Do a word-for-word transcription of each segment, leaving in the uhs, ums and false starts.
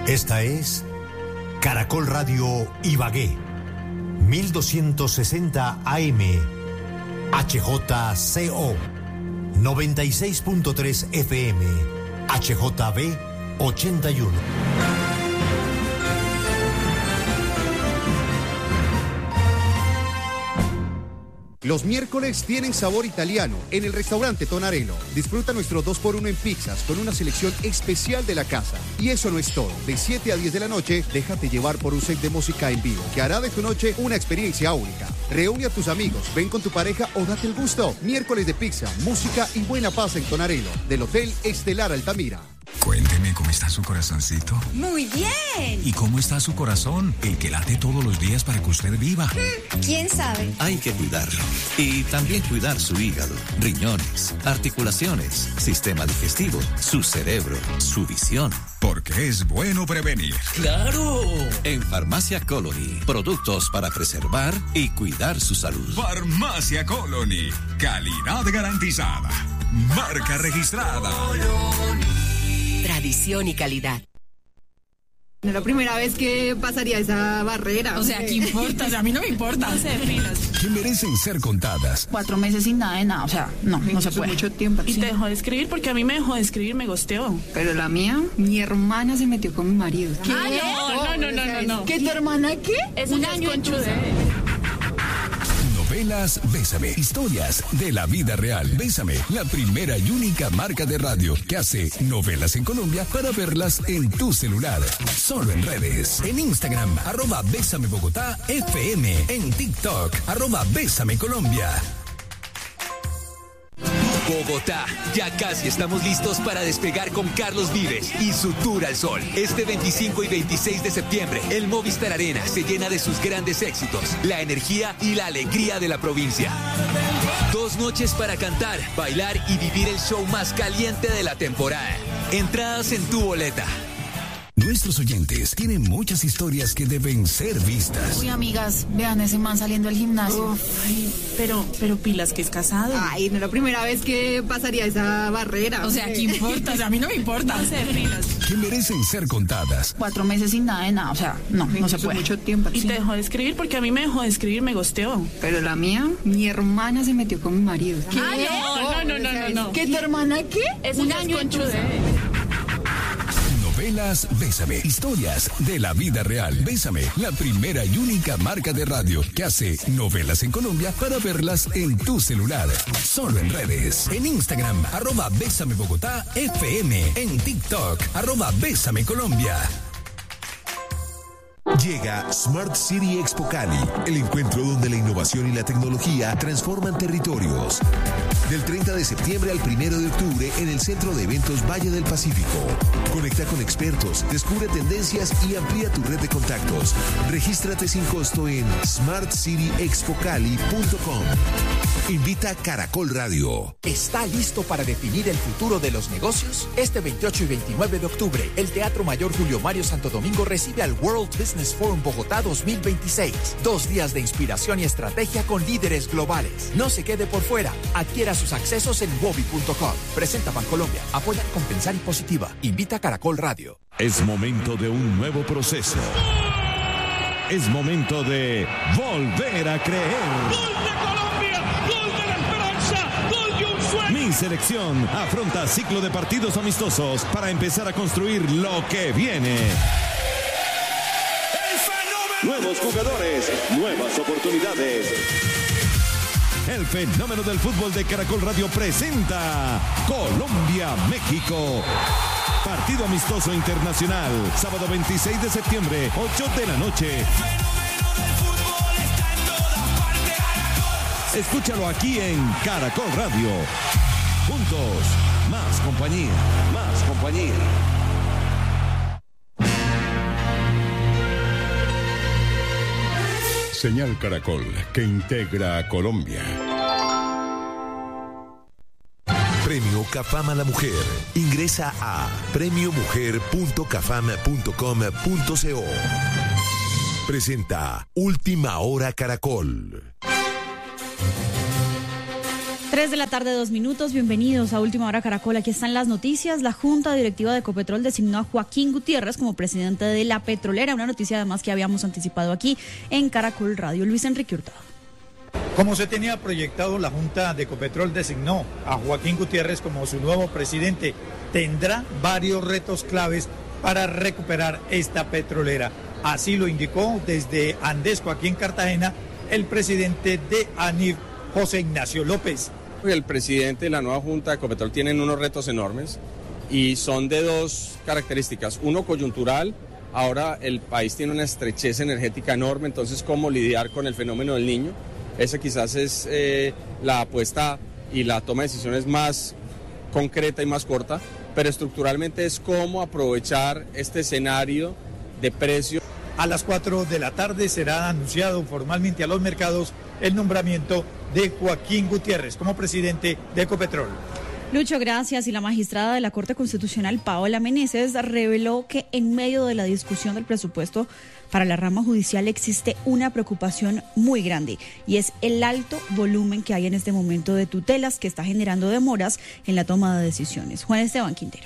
Esta es Caracol Radio Ibagué, mil doscientos sesenta A M, H J C O, noventa y seis punto tres F M, H J B ochenta y uno. Los miércoles tienen sabor italiano en el restaurante Tonarello. Disfruta nuestro dos por uno en pizzas con una selección especial de la casa. Y eso no es todo. De siete a diez de la noche, déjate llevar por un set de música en vivo que hará de tu noche una experiencia única. Reúne a tus amigos, ven con tu pareja o date el gusto. Miércoles de pizza, música y buena paz en Tonarello, del Hotel Estelar Altamira. Cuénteme cómo está su corazoncito. Muy bien. ¿Y cómo está su corazón? El que late todos los días para que usted viva. ¿Quién sabe? Hay que cuidarlo. Y también cuidar su hígado, riñones, articulaciones, sistema digestivo, su cerebro, su visión. Porque es bueno prevenir. ¡Claro! En Farmacia Colony, productos para preservar y cuidar su salud. Farmacia Colony, calidad garantizada. Marca registrada. Tradición y calidad. No es la primera vez que pasaría esa barrera. O sea, ¿qué importa? O sea, a mí no me importa. hacer filas. Que merecen ser contadas. Cuatro meses sin nada de nada. O sea, no, no se puede. Mucho tiempo. Y te dejó de escribir porque a mí me dejó de escribir, me gosteó. Pero la mía, mi hermana se metió con mi marido. ¿Qué? No, no, no, no, no. ¿Qué tu hermana qué? Es un año conchude. Novelas Bésame, historias de la vida real. Bésame, la primera y única marca de radio que hace novelas en Colombia para verlas en tu celular. Solo en redes. En Instagram, arroba Bésame Bogotá F M. En TikTok, arroba Bésame Colombia. Bogotá, ya casi estamos listos para despegar con Carlos Vives y su Tour al Sol. Este veinticinco y veintiséis de septiembre, el Movistar Arena se llena de sus grandes éxitos, la energía y la alegría de la provincia. Dos noches para cantar, bailar y vivir el show más caliente de la temporada. Entradas en tu boleta. Nuestros oyentes tienen muchas historias que deben ser vistas. Uy, amigas, vean ese man saliendo del gimnasio. Ay, pero, pero pilas que es casado. Ay, no es la primera vez que pasaría esa barrera. O sea, ¿qué importa? O sea, a mí no me importa. hacer filas. Que merecen ser contadas. Cuatro meses sin nada de nada. O sea, no, no se puede. Mucho tiempo. Y te dejó de escribir porque a mí me dejó de escribir, me gosteó. Pero la mía, mi hermana se metió con mi marido. ¿Qué? No, no, no, no, no. ¿Qué tu hermana qué? Es un año conchude. Novelas Bésame, historias de la vida real. Bésame, la primera y única marca de radio que hace novelas en Colombia para verlas en tu celular. Solo en redes. En Instagram, arroba Bésame Bogotá F M. En TikTok, arroba Bésame Colombia. Llega Smart City Expo Cali, el encuentro donde la innovación y la tecnología transforman territorios. Del treinta de septiembre al primero de octubre en el Centro de Eventos Valle del Pacífico. Conecta con expertos, descubre tendencias y amplía tu red de contactos. Regístrate sin costo en smart city expo cali punto com. Invita Caracol Radio. ¿Está listo para definir el futuro de los negocios? Este veintiocho y veintinueve de octubre, el Teatro Mayor Julio Mario Santo Domingo recibe al World Business Forum Bogotá dos mil veintiséis. Dos días de inspiración y estrategia con líderes globales. No se quede por fuera. Adquiera sus accesos en wobi punto com. Presenta Bancolombia. Apoya Compensar y Positiva. Invita a Caracol Radio. Es momento de un nuevo proceso. Es momento de volver a creer. Mi selección afronta ciclo de partidos amistosos para empezar a construir lo que viene. Nuevos jugadores, nuevas oportunidades. El fenómeno del fútbol de Caracol Radio presenta Colombia-México. Partido amistoso internacional, sábado veintiséis de septiembre, ocho de la noche. Escúchalo aquí en Caracol Radio. Juntos, más compañía, más compañía. Señal Caracol, que integra a Colombia. Premio Cafam a la Mujer. Ingresa a premio mujer punto cafam punto com punto co. Presenta Última Hora Caracol. Tres de la tarde, dos minutos. Bienvenidos a Última Hora Caracol. Aquí están las noticias. La Junta Directiva de Ecopetrol designó a Joaquín Gutiérrez como presidente de la petrolera. Una noticia además que habíamos anticipado aquí en Caracol Radio. Luis Enrique Hurtado. Como se tenía proyectado, la Junta de Ecopetrol designó a Joaquín Gutiérrez como su nuevo presidente. Tendrá varios retos claves para recuperar esta petrolera. Así lo indicó desde Andesco, aquí en Cartagena, el presidente de ANIF, José Ignacio López. El presidente y la nueva Junta de Ecopetrol tienen unos retos enormes y son de dos características. Uno, coyuntural. Ahora el país tiene una estrechez energética enorme, entonces cómo lidiar con el fenómeno del Niño. Esa quizás es eh, la apuesta y la toma de decisiones más concreta y más corta, pero estructuralmente es cómo aprovechar este escenario de precios. A las cuatro de la tarde será anunciado formalmente a los mercados el nombramiento de Joaquín Gutiérrez como presidente de Ecopetrol. Lucho, gracias. Y la magistrada de la Corte Constitucional, Paola Meneses, reveló que en medio de la discusión del presupuesto para la rama judicial existe una preocupación muy grande y es el alto volumen que hay en este momento de tutelas que está generando demoras en la toma de decisiones. Juan Esteban Quintero.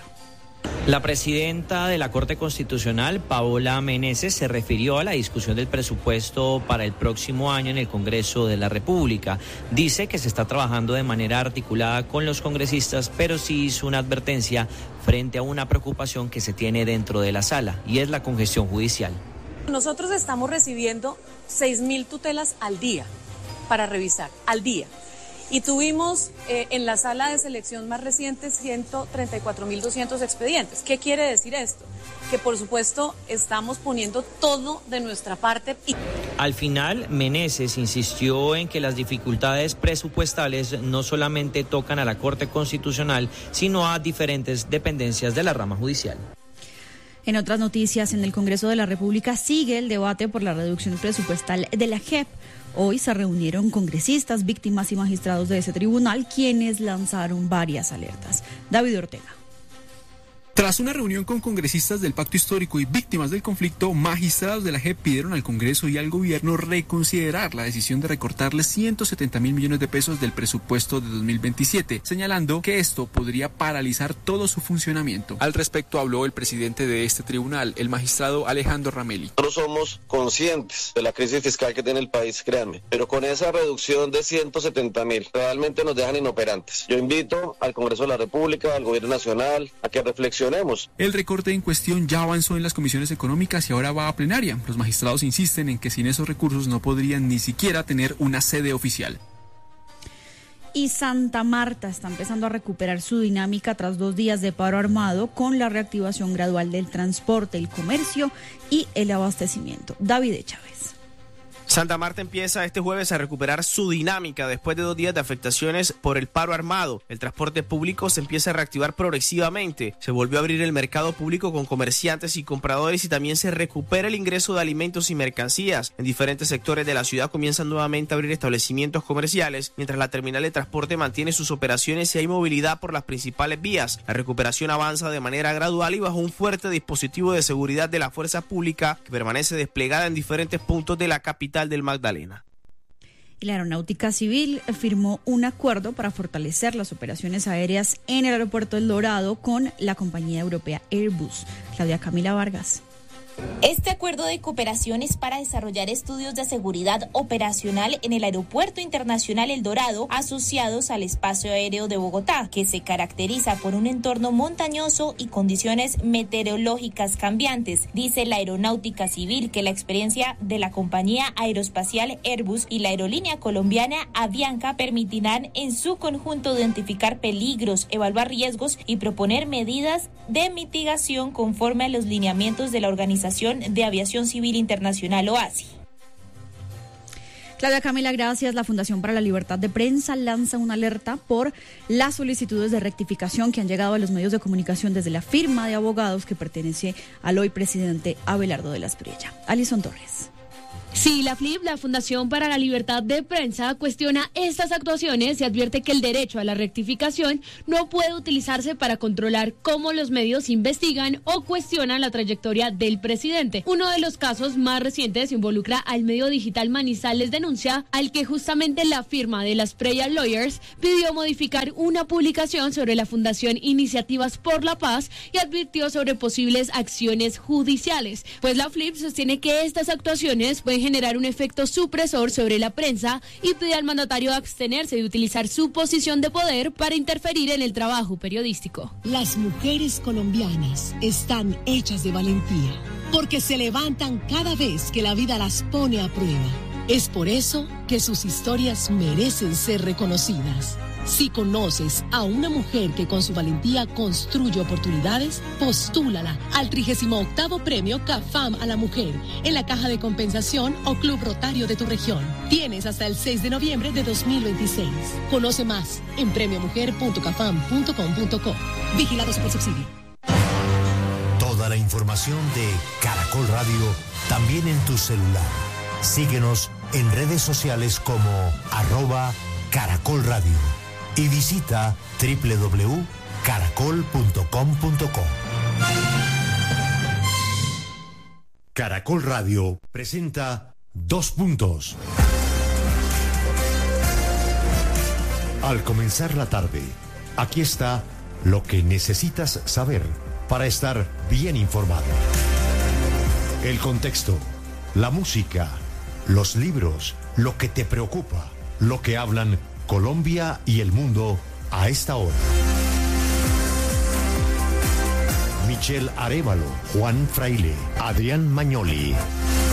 La presidenta de la Corte Constitucional, Paola Meneses, se refirió a la discusión del presupuesto para el próximo año en el Congreso de la República. Dice que se está trabajando de manera articulada con los congresistas, pero sí hizo una advertencia frente a una preocupación que se tiene dentro de la sala, y es la congestión judicial. Nosotros estamos recibiendo seis mil tutelas al día para revisar, al día. Y tuvimos eh, en la sala de selección más reciente ciento treinta y cuatro mil doscientos expedientes. ¿Qué quiere decir esto? Que por supuesto estamos poniendo todo de nuestra parte. Y... Al final, Meneses insistió en que las dificultades presupuestales no solamente tocan a la Corte Constitucional, sino a diferentes dependencias de la rama judicial. En otras noticias, en el Congreso de la República sigue el debate por la reducción presupuestal de la J E P. Hoy se reunieron congresistas, víctimas y magistrados de ese tribunal, quienes lanzaron varias alertas. David Ortega. Tras una reunión con congresistas del Pacto Histórico y víctimas del conflicto, magistrados de la J E P pidieron al Congreso y al Gobierno reconsiderar la decisión de recortarle ciento setenta mil millones de pesos del presupuesto de dos mil veintisiete, señalando que esto podría paralizar todo su funcionamiento. Al respecto habló el presidente de este tribunal, el magistrado Alejandro Ramelli. Nosotros somos conscientes de la crisis fiscal que tiene el país, créanme, pero con esa reducción de ciento setenta mil realmente nos dejan inoperantes. Yo invito al Congreso de la República, al Gobierno Nacional, a que reflexionen. El recorte en cuestión ya avanzó en las comisiones económicas y ahora va a plenaria. Los magistrados insisten en que sin esos recursos no podrían ni siquiera tener una sede oficial. Y Santa Marta está empezando a recuperar su dinámica tras dos días de paro armado con la reactivación gradual del transporte, el comercio y el abastecimiento. David Chávez. Santa Marta empieza este jueves a recuperar su dinámica después de dos días de afectaciones por el paro armado. El transporte público se empieza a reactivar progresivamente. Se volvió a abrir el mercado público con comerciantes y compradores y también se recupera el ingreso de alimentos y mercancías. En diferentes sectores de la ciudad comienzan nuevamente a abrir establecimientos comerciales, mientras la terminal de transporte mantiene sus operaciones y hay movilidad por las principales vías. La recuperación avanza de manera gradual y bajo un fuerte dispositivo de seguridad de la fuerza pública que permanece desplegada en diferentes puntos de la capital del Magdalena. La Aeronáutica Civil firmó un acuerdo para fortalecer las operaciones aéreas en el aeropuerto El Dorado con la compañía europea Airbus. Claudia Camila Vargas. Este acuerdo de cooperación es para desarrollar estudios de seguridad operacional en el Aeropuerto Internacional El Dorado asociados al espacio aéreo de Bogotá, que se caracteriza por un entorno montañoso y condiciones meteorológicas cambiantes. Dice la Aeronáutica Civil que la experiencia de la compañía aeroespacial Airbus y la aerolínea colombiana Avianca permitirán en su conjunto identificar peligros, evaluar riesgos y proponer medidas de mitigación conforme a los lineamientos de la Organización de Aviación Civil Internacional, O A S I. Claudia Camila, gracias. La Fundación para la Libertad de Prensa lanza una alerta por las solicitudes de rectificación que han llegado a los medios de comunicación desde la firma de abogados que pertenece al hoy presidente Abelardo de la Espriella. Alison Torres. Sí, la F L I P, la Fundación para la Libertad de Prensa, cuestiona estas actuaciones y advierte que el derecho a la rectificación no puede utilizarse para controlar cómo los medios investigan o cuestionan la trayectoria del presidente. Uno de los casos más recientes involucra al medio digital Manizales Denuncia, al que justamente la firma de las Preya Lawyers pidió modificar una publicación sobre la Fundación Iniciativas por la Paz y advirtió sobre posibles acciones judiciales. Pues la F L I P sostiene que estas actuaciones pueden generar un efecto supresor sobre la prensa y pide al mandatario abstenerse de utilizar su posición de poder para interferir en el trabajo periodístico. Las mujeres colombianas están hechas de valentía, porque se levantan cada vez que la vida las pone a prueba. Es por eso que sus historias merecen ser reconocidas. Si conoces a una mujer que con su valentía construye oportunidades, postúlala al trigésimo octavo Premio CAFAM a la Mujer en la Caja de Compensación o Club Rotario de tu región. Tienes hasta el seis de noviembre de dos mil veintiséis. Conoce más en premio mujer punto cafam punto com punto co. Vigilados por Subsidio. Toda la información de Caracol Radio también en tu celular. Síguenos en redes sociales como arroba Caracol Radio. Y visita doble u doble u doble u punto caracol punto com punto co. Caracol Radio presenta Dos Puntos. Al comenzar la tarde, aquí está lo que necesitas saber para estar bien informado. El contexto, la música, los libros, lo que te preocupa, lo que hablan Colombia y el mundo a esta hora. Michelle Arévalo, Juan Fraile, Adrián Magnoli.